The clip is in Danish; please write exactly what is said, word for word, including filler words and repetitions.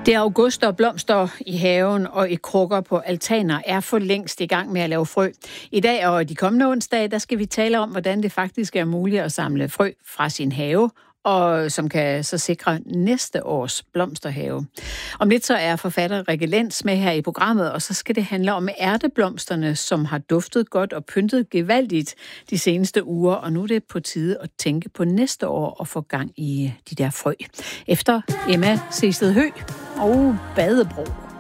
Det er august, og blomster i haven og i krukker på altaner er for længst i gang med at lave frø. I dag og de kommende onsdage, der skal vi tale om, hvordan det faktisk er muligt at samle frø fra sin have, og som kan så sikre næste års blomsterhave. Om lidt så er forfatter Rikke Lenz med her i programmet, og så skal det handle om ærteblomsterne, som har duftet godt og pyntet gevaldigt de seneste uger, og nu er det på tide at tænke på næste år og få gang i de der frø. Efter Emma Sehsted Høegh og Badebro.